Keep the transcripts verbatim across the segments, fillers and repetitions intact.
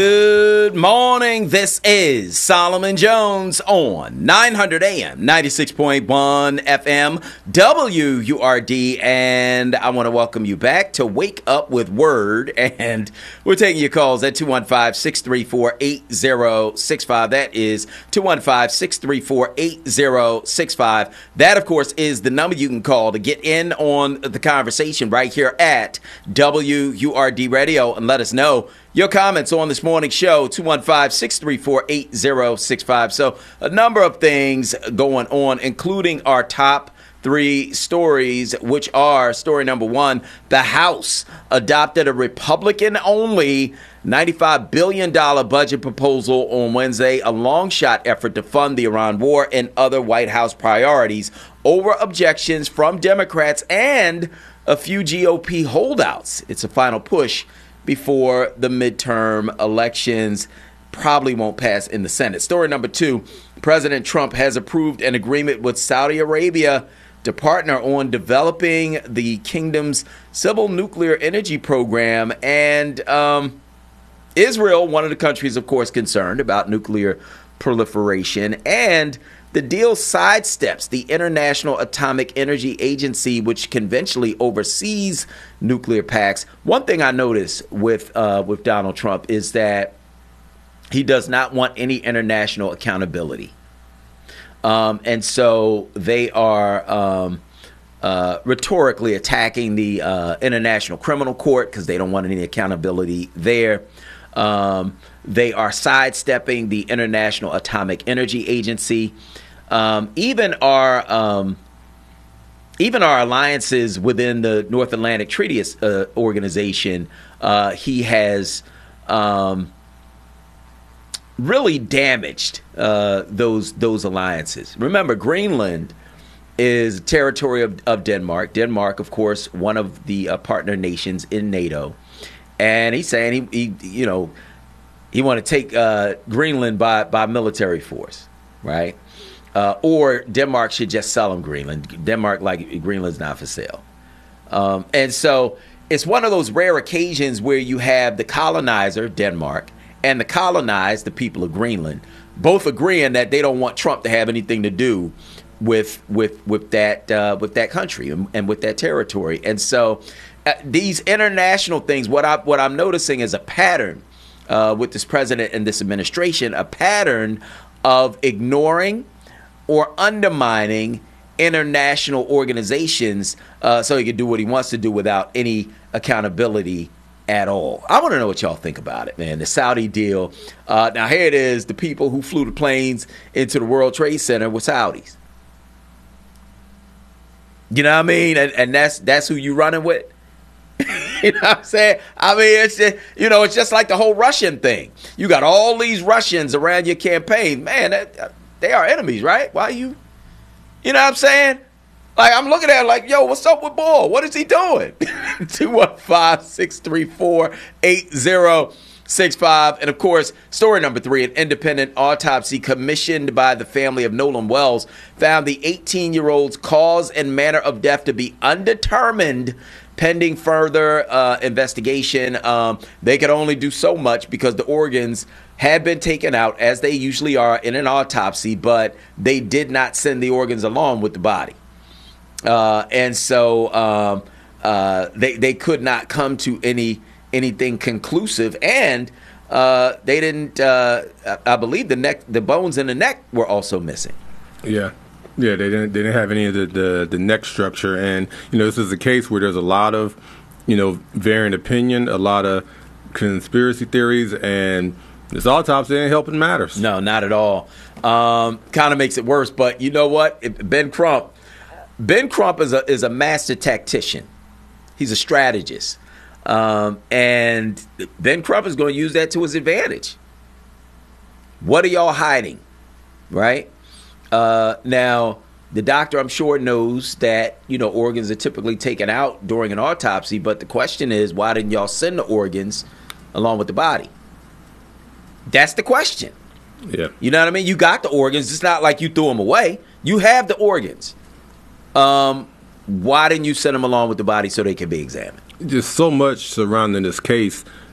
Good morning. This is Solomon Jones on nine hundred A M, ninety-six point one F M, W U R D, and I want to welcome you back to Wake Up with Word, and we're taking your calls at two one five, six three four, eight zero six five. That is two one five, six three four, eight zero six five. That, of course, is the number you can call to get in on the conversation right here at W U R D Radio and let us know your comments on this morning's show, two one five, six three four, eight zero six five. So a number of things going on, including our top three stories, which are story number one, the House adopted a Republican-only ninety-five billion dollars budget proposal on Wednesday, a long-shot effort to fund the Iran war and other White House priorities over objections from Democrats and a few G O P holdouts. It's a final push before the midterm elections. Probably won't pass in the Senate. Story number two, President Trump has approved an agreement with Saudi Arabia to partner on developing the kingdom's civil nuclear energy program. And um, Israel, one of the countries, of course, concerned about nuclear proliferation. And the deal sidesteps the International Atomic Energy Agency, which conventionally oversees nuclear pacts. One thing I notice with uh, with Donald Trump is that he does not want any international accountability. Um, and so they are um, uh, rhetorically attacking the uh, International Criminal Court because they don't want any accountability there. Um, they are sidestepping the International Atomic Energy Agency. Um, even our um, even our alliances within the North Atlantic Treaty uh, Organization, uh, he has um, really damaged uh, those those alliances. Remember, Greenland is territory of, of Denmark. Denmark, of course, one of the uh, partner nations in NATO, and he's saying he, he you know he want to take uh, Greenland by by military force, right? Uh, or Denmark should just sell them Greenland. Denmark, like Greenland's not for sale. Um, and so it's one of those rare occasions where you have the colonizer, Denmark, and the colonized, the people of Greenland, both agreeing that they don't want Trump to have anything to do with with with that uh, with that country and, and with that territory. And so uh, these international things, what I what I'm noticing is a pattern uh, with this president and this administration, a pattern of ignoring or undermining international organizations uh, so he can do what he wants to do without any accountability at all. I want to know what y'all think about it, man. The Saudi deal. Uh, now, here it is. The people who flew the planes into the World Trade Center were Saudis. You know what I mean? And, and that's that's who you running with. You know what I'm saying? I mean, it's just, you know, it's just like the whole Russian thing. You got all these Russians around your campaign. Man, that, they are enemies, right? Why you, you know what I'm saying? Like, I'm looking at it like, yo, what's up with Bull? What is he doing? two one five, six three four, eight zero six five. And, of course, story number three, an independent autopsy commissioned by the family of Nolan Wells found the eighteen-year-old's cause and manner of death to be undetermined pending further uh, investigation. Um, they could only do so much because the organs had been taken out, as they usually are in an autopsy, but they did not send the organs along with the body. Uh, and so um, uh, they they could not come to any anything conclusive, and uh, they didn't. Uh, I believe the neck, the bones in the neck were also missing. Yeah, yeah, they didn't. They didn't have any of the, the, the neck structure, and you know, this is a case where there's a lot of, you know, varying opinion, a lot of conspiracy theories, and this autopsy ain't helping matters. No, not at all. Um, kind of makes it worse. But you know what? It, Ben Crump, Ben Crump is a is a master tactician. He's a strategist, um, and Ben Crump is going to use that to his advantage. What are y'all hiding, right? Uh, now, the doctor, I'm sure, knows that, you know, organs are typically taken out during an autopsy. But the question is, why didn't y'all send the organs along with the body? That's the question. Yeah. You know what I mean? You got the organs. It's not like you threw them away. You have the organs. Um, why didn't you send them along with the body so they can be examined? Just so much surrounding this case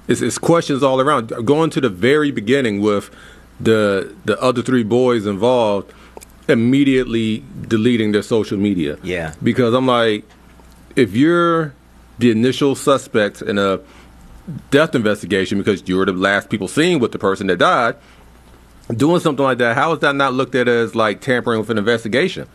it's, it's questions all around. Going to the very beginning with the the other three boys involved, immediately deleting their social media. Yeah. Because I'm like, if you're the initial suspect in a death investigation because you were the last people seen with the person that died, doing something like that, how is that not looked at as like tampering with an investigation?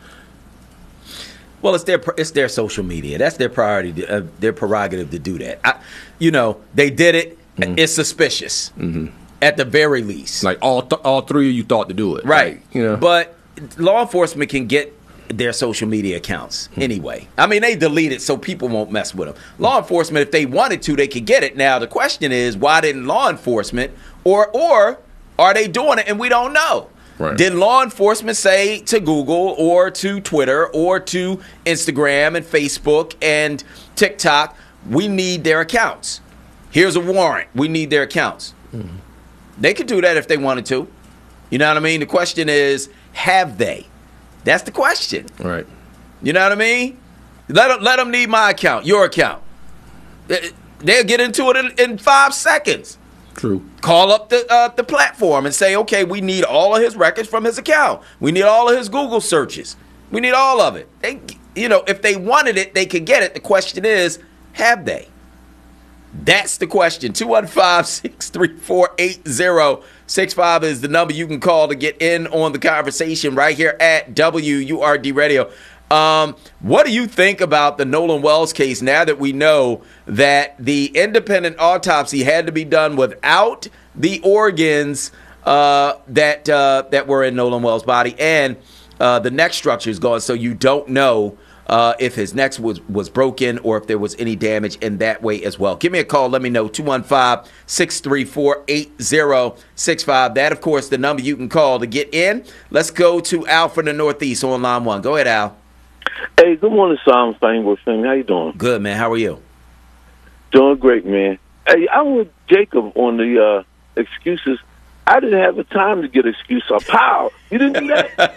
Well, it's their it's their social media. That's their priority, uh, their prerogative to do that. I, you know, they did it. Mm-hmm. It's suspicious, mm-hmm. at the very least. Like all th- all three of you thought to do it, right? Like, you know, but law enforcement can get their social media accounts mm-hmm. anyway. I mean, they delete it so people won't mess with them. Law enforcement, if they wanted to, they could get it. Now the question is, why didn't law enforcement, or or are they doing it and we don't know? Right. Did law enforcement say to Google or to Twitter or to Instagram and Facebook and TikTok, we need their accounts? Here's a warrant. We need their accounts. Mm-hmm. They could do that if they wanted to. You know what I mean? The question is, have they? That's the question. Right. You know what I mean? Let them, let them need my account, your account. They'll get into it in, in five seconds. True. Call up the uh, the platform and say, okay, we need all of his records from his account. We need all of his Google searches. We need all of it. They, you know, if they wanted it, they could get it. The question is, have they? That's the question. two one five, six three four, eight zero six five is the number you can call to get in on the conversation right here at W U R D Radio. Um, what do you think about the Nolan Wells case now that we know that the independent autopsy had to be done without the organs uh, that uh, that were in Nolan Wells' body, and uh, the neck structure is gone, so you don't know uh, if his neck was, was broken or if there was any damage in that way as well. Give me a call. Let me know. two one five, six three four, eight zero six five. That, of course, the number you can call to get in. Let's go to Al from the Northeast on line one. Go ahead, Al. Hey, good morning, Sam Steinberg. How you doing? Good, man. How are you? Doing great, man. Hey, I'm with Jacob on the uh, excuses. I didn't have the time to get excuse. So, pow! You didn't do that.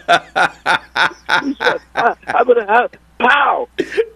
I, I better have pow.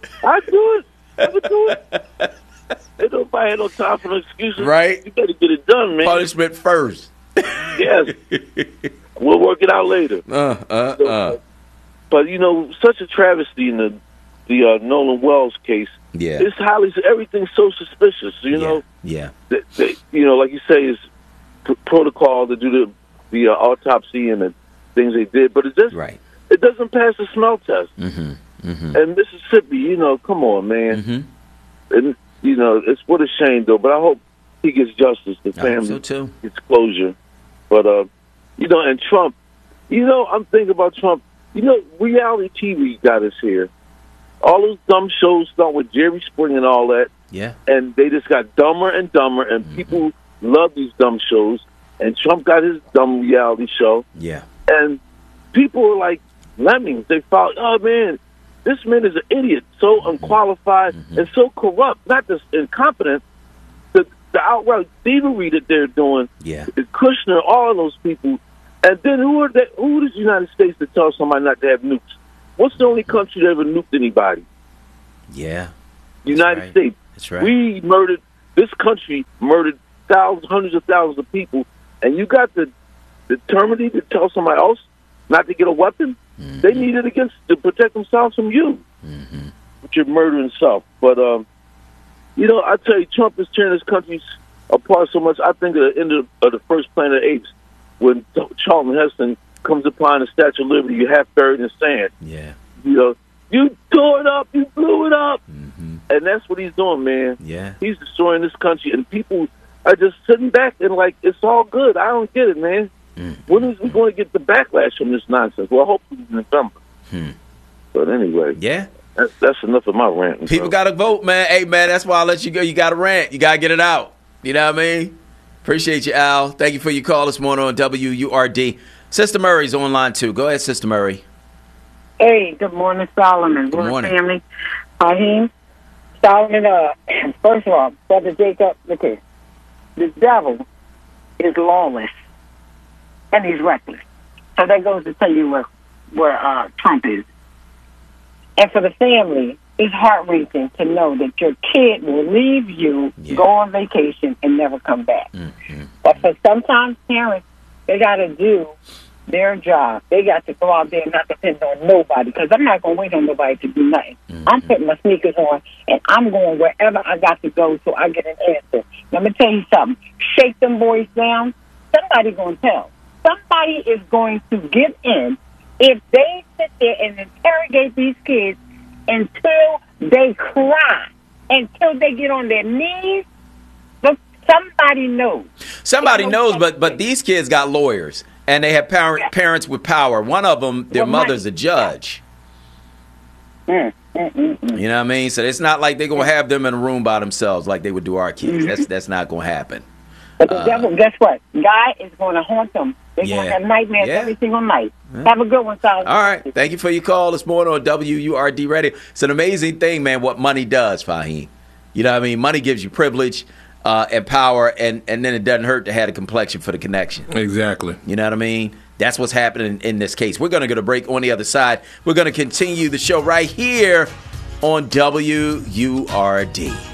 I do it. I would do it. Ain't nobody had no time for no excuses. Right? You better get it done, man. Punishment first. Yes. We'll work it out later. Uh, uh, so, uh. But, you know, such a travesty in the the uh, Nolan Wells case. Yeah. It's highly, everything's so suspicious, you yeah. know? Yeah. They, they, you know, like you say, it's pr- protocol to do the, the uh, autopsy and the things they did, but it just, right. it doesn't pass the smell test. Mm-hmm. Mm-hmm. And Mississippi, you know, come on, man. Mm-hmm. And, you know, it's what a shame, though, but I hope he gets justice. The I family hope so, too. gets closure. But, uh, you know, and Trump, you know, I'm thinking about Trump. You know, reality T V got us here. All those dumb shows start with Jerry Springer and all that. Yeah. And they just got dumber and dumber, and mm-hmm. people love these dumb shows. And Trump got his dumb reality show. Yeah. And people are like lemmings. They thought, oh, man, this man is an idiot, so mm-hmm. unqualified mm-hmm. and so corrupt, not just incompetent. The, the outright thievery that they're doing, yeah. Kushner, all of those people. And then who are they, who is the United States to tell somebody not to have nukes? What's the only country that ever nuked anybody? Yeah. United right. States. That's right. We murdered, this country murdered thousands, hundreds of thousands of people, and you got the determination to tell somebody else not to get a weapon? Mm-hmm. They need it against, to protect themselves from you, mm-hmm. with your murdering self. But, um, you know, I tell you, Trump is tearing this country apart so much. I think at the end of, of the first Planet of the Apes, when Charlton Heston comes upon the Statue of Liberty, you half buried in sand. Yeah. You know, you tore it up, you blew it up. Mm-hmm. And that's what he's doing, man. Yeah. He's destroying this country, and people are just sitting back and like, it's all good. I don't get it, man. Mm-hmm. When is we going to get the backlash from this nonsense? Well, hopefully in November. Hmm. But anyway. Yeah. That's, that's enough of my rant. People got to vote, man. Hey, man, that's why I let you go. You got to rant. You got to get it out. You know what I mean? Appreciate you, Al. Thank you for your call this morning on W U R D. Sister Murray's on line, too. Go ahead, Sister Murray. Hey, good morning, Solomon. Good morning. Family. Ahim, Solomon, uh, first of all, Brother Jacob, look here. The devil is lawless, and he's reckless. So that goes to tell you where, where uh, Trump is. And for the family, it's heart-wrenching to know that your kid will leave you, Yeah. go on vacation, and never come back. Mm-hmm. But for sometimes parents, they got to do their job. They got to go out there and not depend on nobody, because I'm not going to wait on nobody to do nothing. Mm-hmm. I'm putting my sneakers on, and I'm going wherever I got to go so I get an answer. Let me tell you something. Shake them boys down. Somebody going to tell. Somebody is going to get in if they sit there and interrogate these kids until they cry, until they get on their knees. But somebody knows. Somebody They knows, know but but these kids got lawyers, and they have parent, Yeah. parents with power. One of them, their With money. mother's a judge. Mm, mm, mm, mm. You know what I mean? So it's not like they're going to have them in a room by themselves like they would do our kids. Mm-hmm. That's that's not going to happen. But the devil, guess what? God is going to haunt them. They're Yeah. going to have nightmares Yeah. every single night. Have a good one, Solomon. All right. Thank you for your call this morning on W U R D Radio. It's an amazing thing, man, what money does, Fahim. You know what I mean? Money gives you privilege uh, and power, and, and then it doesn't hurt to have a complexion for the connection. Exactly. You know what I mean? That's what's happening in this case. We're going to get a break on the other side. We're going to continue the show right here on W U R D.